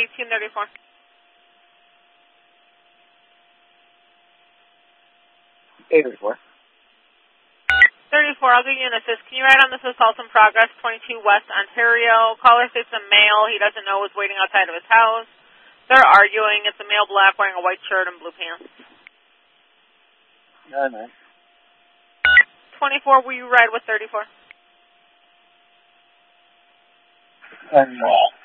1834. 834. 34, I'll give you an assist. Can you write on this assault in progress, 22 West Ontario? Caller states a male he doesn't know is waiting outside of his house. They're arguing. It's a male black wearing a white shirt and blue pants. No, no. 24, will you ride with 34?